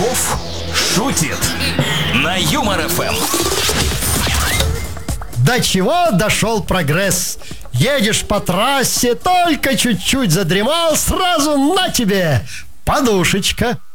Чесноков шутит на Юмор ФМ. До чего дошел прогресс? Едешь по трассе, только чуть-чуть задремал, сразу на тебе подушечка.